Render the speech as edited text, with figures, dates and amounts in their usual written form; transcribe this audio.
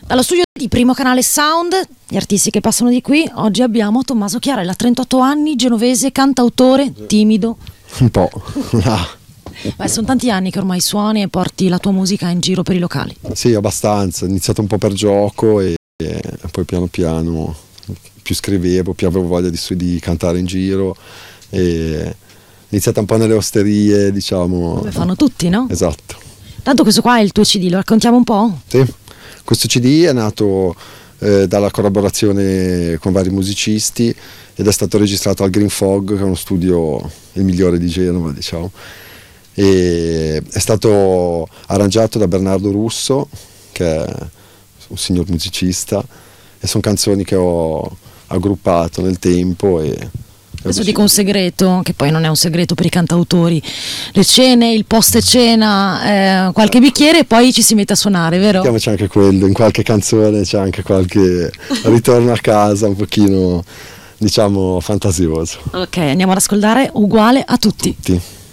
Dallo studio di Primo Canale Sound, gli artisti che passano di qui, oggi abbiamo Tommaso Chiarella, 38 anni, genovese, cantautore, timido. Un po'. Beh, sono tanti anni che ormai suoni e porti la tua musica in giro per i locali. Sì, abbastanza. Ho iniziato un po' per gioco e poi piano piano più scrivevo, più avevo voglia di cantare in giro. E ho iniziato un po' nelle osterie, diciamo. Come fanno tutti, no? Esatto. Tanto questo qua è il tuo CD, lo raccontiamo un po'? Sì. Questo CD è nato dalla collaborazione con vari musicisti ed è stato registrato al Green Fog, che è uno studio il migliore di Genova, diciamo. E è stato arrangiato da Bernardo Russo, che è un signor musicista, e sono canzoni che ho aggruppato nel tempo. Adesso dico un segreto, che poi non è un segreto per i cantautori: le cene, il post cena, qualche bicchiere e poi ci si mette a suonare, vero? C'è anche quello, in qualche canzone c'è anche qualche ritorno a casa un pochino, diciamo, fantasioso. Ok, andiamo ad ascoltare Uguale a tutti. Tutti.